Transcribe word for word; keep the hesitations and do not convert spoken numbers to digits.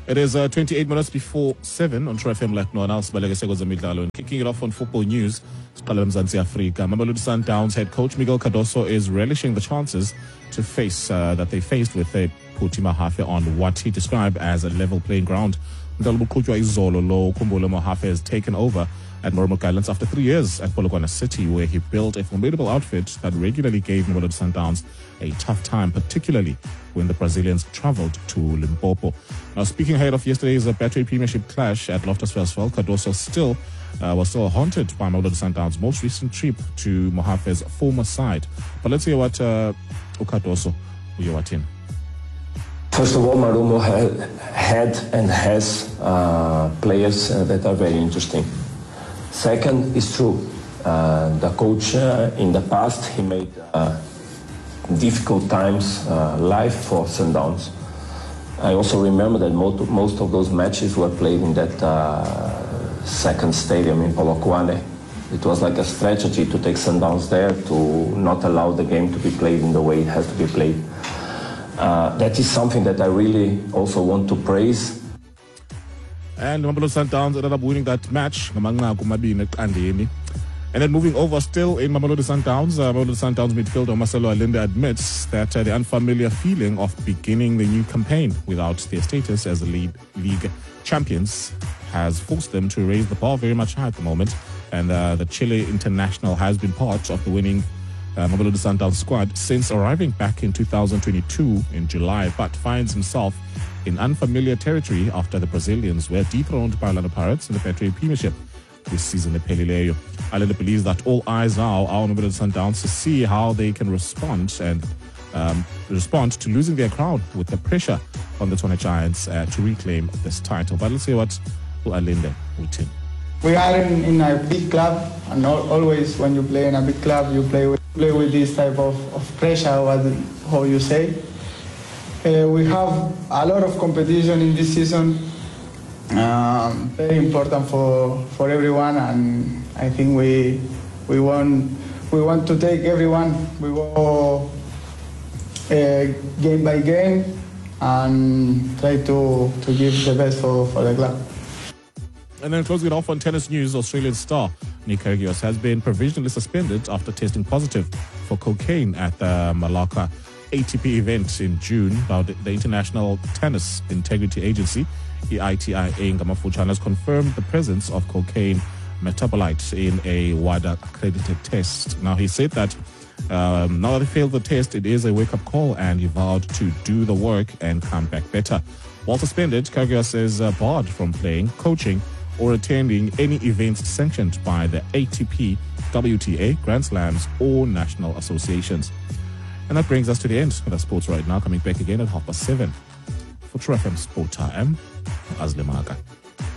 It is uh, twenty-eight minutes before seven on True F M like no one else. And kicking it off on football news, Mamelodi Sundowns head coach Miguel Cardoso is relishing the chances to face uh, that they faced with a Phuthi Mahafe on what he described as a level playing ground. Kumbula Mahafe has taken over at Moromok Islands after three years at Polokwane City, where he built a formidable outfit that regularly gave Mamelodi Sundowns a tough time, particularly when the Brazilians travelled to Limpopo. Now, speaking ahead of yesterday's uh, Battery Premiership clash at Loftus Versfeld, Cardoso still uh, was still haunted by Mamelodi Sundowns' most recent trip to Mahafe's former side. But let's hear what uh, Cardoso Uyowatin. First of all, Marumo had, had and has uh, players uh, that are very interesting. Second, it's true. Uh, the coach uh, in the past, he made uh, difficult times uh, live for Sundowns. I also remember that most, most of those matches were played in that uh, second stadium in Polokwane. It was like a strategy to take Sundowns there to not allow the game to be played in the way it has to be played. Uh, that is something that I really also want to praise. And Mamelodi Sundowns ended up winning that match. And then moving over still in Mamelodi Sundowns, uh, Mamelodi Sundowns midfielder Marcelo Alinde admits that uh, the unfamiliar feeling of beginning the new campaign without their status as the league, league champions has forced them to raise the bar very much high at the moment. And uh, the Chile international has been part of the winning Uh, Mamelodi Sundowns squad since arriving back in two thousand twenty-two in July, but finds himself in unfamiliar territory after the Brazilians were dethroned by Orlando Pirates in the Battery Premiership this season at Pelileyo. Alinde believes that all eyes now are on Mamelodi Sundowns to see how they can respond and um, respond to losing their crown with the pressure on the Tshwane Giants uh, to reclaim this title. But let's see what Alinde will tell. We are in, in a big club, and always when you play in a big club, you play with, play with this type of, of pressure, what, how you say. Uh, we have a lot of competition in this season, um, very important for, for everyone, and I think we we want we want to take everyone. We go uh, game by game and try to, to give the best for, for the club. And then closing it off on tennis news, Australian star Nick Kyrgios has been provisionally suspended after testing positive for cocaine at the Malacca A T P event in June. Now, the, the International Tennis Integrity Agency, the I T I A Ngamafuchan, has confirmed the presence of cocaine metabolites in a WADA accredited test. Now, he said that um, now that he failed the test, it is a wake-up call, and he vowed to do the work and come back better. While suspended, Kyrgios is uh, barred from playing, coaching, or attending any events sanctioned by the A T P, W T A, Grand Slams, or national associations. And that brings us to the end of the sports right now. Coming back again at half past seven for True F M Sport Time. Azle Maga.